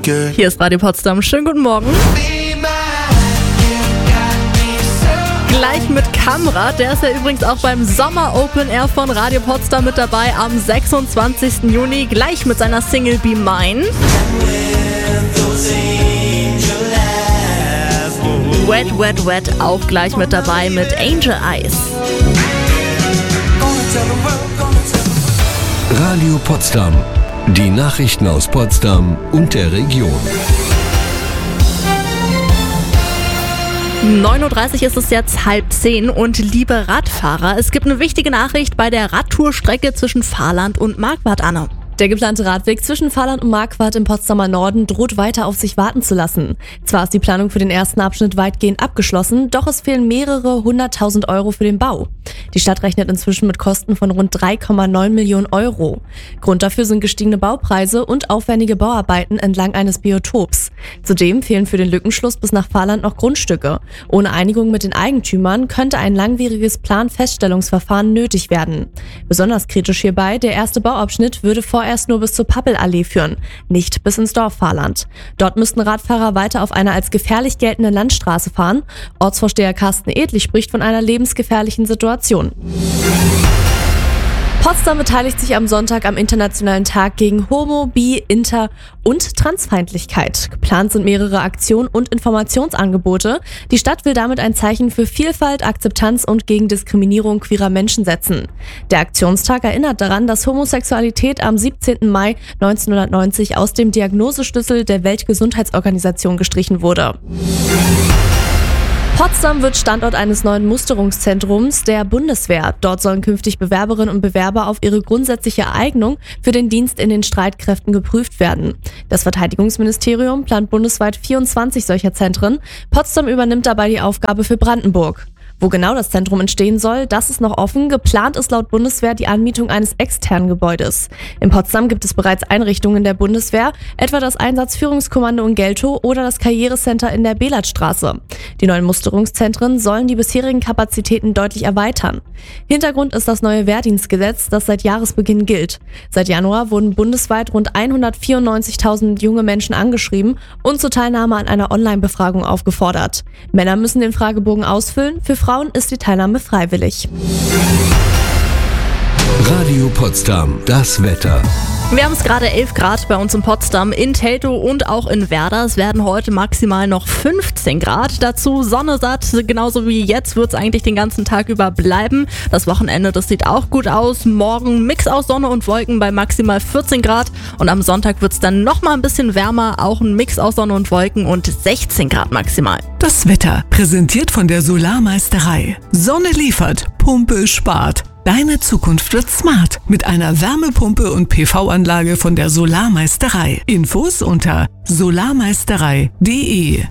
Hier ist Radio Potsdam. Schönen guten Morgen. Gleich mit Kamrat, der ist ja übrigens auch beim Sommer Open Air von Radio Potsdam mit dabei am 26. Juni, gleich mit seiner Single Be Mine. Wet, Wet, Wet auch gleich mit dabei mit Angel Eyes. Radio Potsdam. Die Nachrichten aus Potsdam und der Region. 9:30 Uhr ist es jetzt 9:30 und liebe Radfahrer, es gibt eine wichtige Nachricht bei der Radtourstrecke zwischen Vahland und Marquardt, Anne. Der geplante Radweg zwischen Vahland und Marquardt im Potsdamer Norden droht weiter auf sich warten zu lassen. Zwar ist die Planung für den ersten Abschnitt weitgehend abgeschlossen, doch es fehlen mehrere 100.000 Euro für den Bau. Die Stadt rechnet inzwischen mit Kosten von rund 3,9 Millionen Euro. Grund dafür sind gestiegene Baupreise und aufwendige Bauarbeiten entlang eines Biotops. Zudem fehlen für den Lückenschluss bis nach Vahland noch Grundstücke. Ohne Einigung mit den Eigentümern könnte ein langwieriges Planfeststellungsverfahren nötig werden. Besonders kritisch hierbei, der erste Bauabschnitt würde vorerst nur bis zur Pappelallee führen, nicht bis ins Dorf Vahland. Dort müssten Radfahrer weiter auf einer als gefährlich geltenden Landstraße fahren. Ortsvorsteher Carsten Edlich spricht von einer lebensgefährlichen Situation. Potsdam beteiligt sich am Sonntag am Internationalen Tag gegen Homo-, Bi-, Inter- und Transfeindlichkeit. Geplant sind mehrere Aktionen und Informationsangebote. Die Stadt will damit ein Zeichen für Vielfalt, Akzeptanz und gegen Diskriminierung queerer Menschen setzen. Der Aktionstag erinnert daran, dass Homosexualität am 17. Mai 1990 aus dem Diagnoseschlüssel der Weltgesundheitsorganisation gestrichen wurde. Potsdam wird Standort eines neuen Musterungszentrums der Bundeswehr. Dort sollen künftig Bewerberinnen und Bewerber auf ihre grundsätzliche Eignung für den Dienst in den Streitkräften geprüft werden. Das Verteidigungsministerium plant bundesweit 24 solcher Zentren. Potsdam übernimmt dabei die Aufgabe für Brandenburg. Wo genau das Zentrum entstehen soll, das ist noch offen. Geplant ist laut Bundeswehr die Anmietung eines externen Gebäudes. In Potsdam gibt es bereits Einrichtungen der Bundeswehr, etwa das Einsatzführungskommando in Geltow oder das Karrierecenter in der Belatstraße. Die neuen Musterungszentren sollen die bisherigen Kapazitäten deutlich erweitern. Hintergrund ist das neue Wehrdienstgesetz, das seit Jahresbeginn gilt. Seit Januar wurden bundesweit rund 194.000 junge Menschen angeschrieben und zur Teilnahme an einer Online-Befragung aufgefordert. Männer müssen den Fragebogen ausfüllen, für Frauen ist die Teilnahme freiwillig. Radio Potsdam, das Wetter. Wir haben es gerade 11 Grad bei uns in Potsdam, in Teltow und auch in Werder. Es werden heute maximal noch 15 Grad. Dazu Sonne satt, genauso wie jetzt wird es eigentlich den ganzen Tag über bleiben. Das Wochenende, das sieht auch gut aus. Morgen Mix aus Sonne und Wolken bei maximal 14 Grad. Und am Sonntag wird es dann nochmal ein bisschen wärmer. Auch ein Mix aus Sonne und Wolken und 16 Grad maximal. Das Wetter, präsentiert von der Solarmeisterei. Sonne liefert, Pumpe spart. Deine Zukunft wird smart mit einer Wärmepumpe und PV-Anlage von der Solarmeisterei. Infos unter solarmeisterei.de.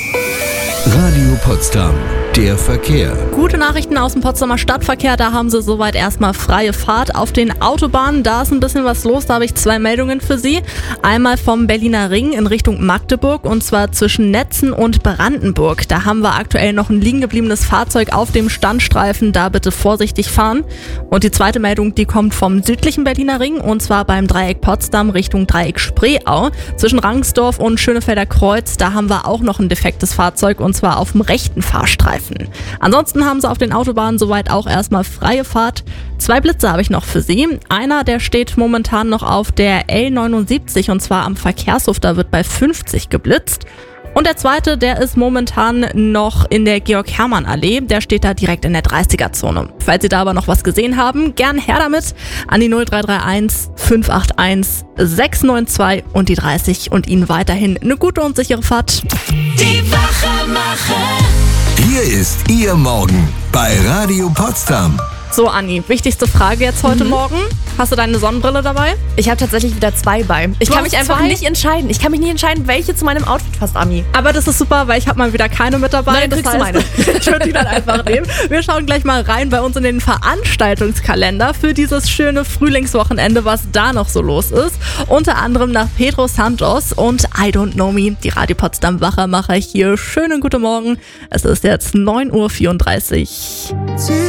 Radio Potsdam, der Verkehr. Gute Nachrichten aus dem Potsdamer Stadtverkehr, da haben sie soweit erstmal freie Fahrt. Auf den Autobahnen, da ist ein bisschen was los, da habe ich 2 Meldungen für Sie. Einmal vom Berliner Ring in Richtung Magdeburg und zwar zwischen Netzen und Brandenburg. Da haben wir aktuell noch ein liegen gebliebenes Fahrzeug auf dem Standstreifen, da bitte vorsichtig fahren. Und die zweite Meldung, die kommt vom südlichen Berliner Ring und zwar beim Dreieck Potsdam Richtung Dreieck Spreeau. Zwischen Rangsdorf und Schönefelder Kreuz, da haben wir auch noch ein defektes Fahrzeug und zwar auf dem rechten Fahrstreifen. Ansonsten haben sie auf den Autobahnen soweit auch erstmal freie Fahrt. 2 Blitze habe ich noch für Sie. Einer, der steht momentan noch auf der L79 und zwar am Verkehrshof, da wird bei 50 geblitzt. Und der zweite, der ist momentan noch in der Georg-Hermann-Allee. Der steht da direkt in der 30er-Zone. Falls Sie da aber noch was gesehen haben, gern her damit an die 0331 581 692 und die 30 und Ihnen weiterhin eine gute und sichere Fahrt. Die Wachemacher. Hier ist Ihr Morgen bei Radio Potsdam. So, Anni, wichtigste Frage jetzt heute Morgen. Hast du deine Sonnenbrille dabei? Ich habe tatsächlich wieder 2 bei. Ich kann mich einfach nicht entscheiden. Ich kann mich nie entscheiden, welche zu meinem Outfit passt, Ami. Aber das ist super, weil ich habe mal wieder keine mit dabei. Nein, dann kriegst du meine. Ich würde die dann einfach nehmen. Wir schauen gleich mal rein bei uns in den Veranstaltungskalender für dieses schöne Frühlingswochenende, was da noch so los ist. Unter anderem nach Pedro Santos und I Don't Know Me, die Radio Potsdam Wachemacher hier. Schönen guten Morgen. Es ist jetzt 9:34 Uhr.